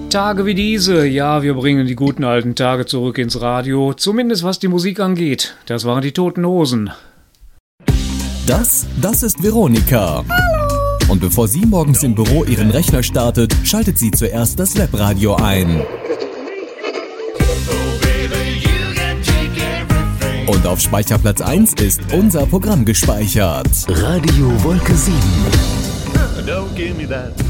Tage wie diese, ja, wir bringen die guten alten Tage zurück ins Radio, zumindest was die Musik angeht. Das waren die Toten Hosen. Das ist Veronika. Hallo. Und bevor sie morgens im Büro ihren Rechner startet, schaltet sie zuerst das Webradio ein. Und auf Speicherplatz 1 ist unser Programm gespeichert. Radio Wolke 7. Don't give me that.